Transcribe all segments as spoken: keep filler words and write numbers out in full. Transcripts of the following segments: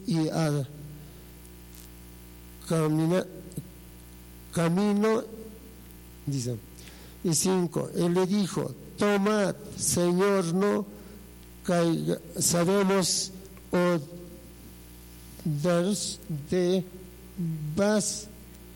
y a camina, camino, dice, y cinco, él le dijo, tomad, Señor, no caiga, sabemos o de vas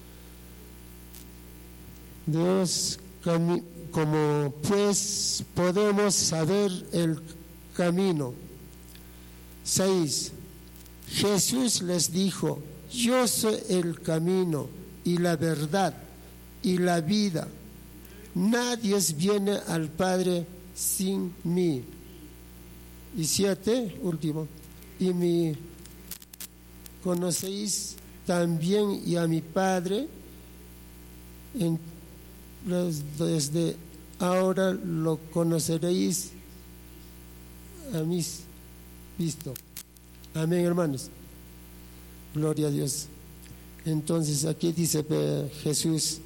Dios, como pues podemos saber el camino. Seis, Jesús les dijo, yo soy el camino y la verdad y la vida. Nadie viene al Padre sin mí. Y siete, último, y me conocéis también y a mi Padre, en, desde ahora lo conoceréis a mí visto. Amén, hermanos. Gloria a Dios. Entonces aquí dice Jesús,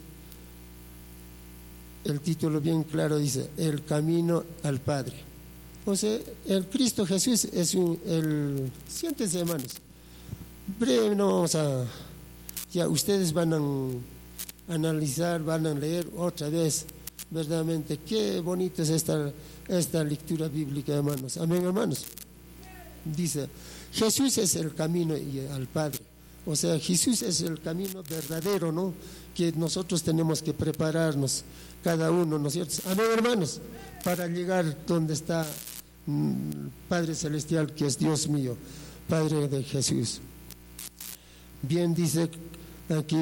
el título bien claro dice, el camino al Padre. O sea, el Cristo Jesús es un, el, siéntense, hermanos. Breve, no vamos a, ya ustedes van a analizar, van a leer otra vez, verdaderamente, qué bonita es esta, esta lectura bíblica, hermanos. Amén, hermanos. Dice, Jesús es el camino al Padre. O sea, Jesús es el camino verdadero, ¿no? Que nosotros tenemos que prepararnos, cada uno, ¿no es cierto? Amén, hermanos, para llegar donde está mm, Padre Celestial, que es Dios mío, Padre de Jesús. Bien dice aquí,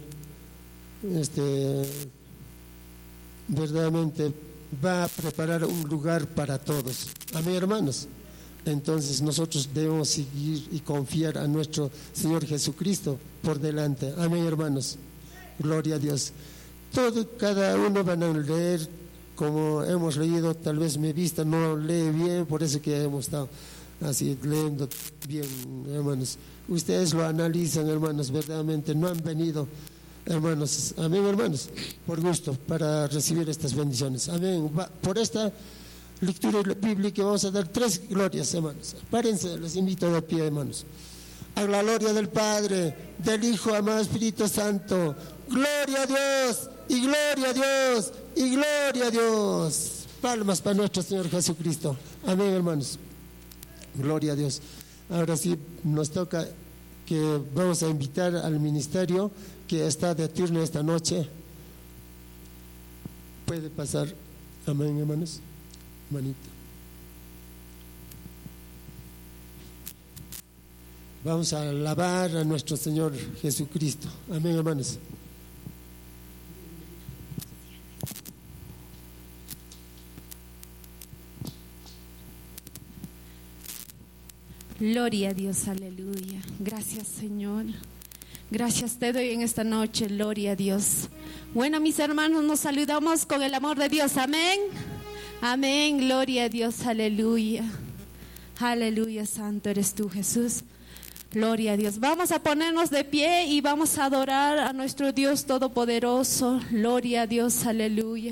este, verdaderamente va a preparar un lugar para todos. Amén, hermanos. Entonces nosotros debemos seguir y confiar a nuestro Señor Jesucristo por delante. Amén, hermanos. Gloria a Dios. Todo, cada uno van a leer como hemos leído. Tal vez mi vista no lee bien, por eso que hemos estado así leyendo bien, hermanos. Ustedes lo analizan, hermanos, verdaderamente no han venido, hermanos. Amén, hermanos, por gusto, para recibir estas bendiciones. Amén. Por esta lectura bíblica vamos a dar tres glorias, hermanos. Párense, les invito de pie, hermanos. A la gloria del Padre, del Hijo, amado Espíritu Santo. Gloria a Dios, y gloria a Dios, y gloria a Dios. Palmas para nuestro Señor Jesucristo. Amén, hermanos. Gloria a Dios. Ahora sí nos toca que vamos a invitar al ministerio que está de turno esta noche. Puede pasar. Amén, hermanos. Manito. Vamos a alabar a nuestro Señor Jesucristo. Amén, hermanos. Gloria a Dios, aleluya. Gracias, Señor. Gracias te doy en esta noche, gloria a Dios. Bueno, mis hermanos, nos saludamos con el amor de Dios. Amén. Amén, gloria a Dios, aleluya. Aleluya, santo eres tú, Jesús. Gloria a Dios. Vamos a ponernos de pie y vamos a adorar a nuestro Dios todopoderoso. Gloria a Dios, aleluya.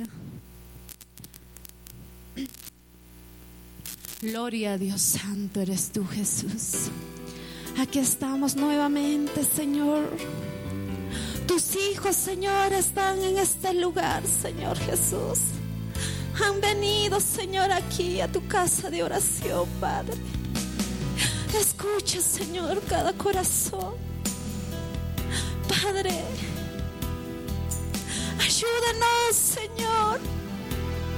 Gloria a Dios, santo eres tú, Jesús. Aquí estamos nuevamente, Señor. Tus hijos, Señor, están en este lugar, Señor Jesús. Han venido, Señor, aquí a tu casa de oración, Padre. Escucha, Señor, cada corazón. Padre, ayúdanos, Señor.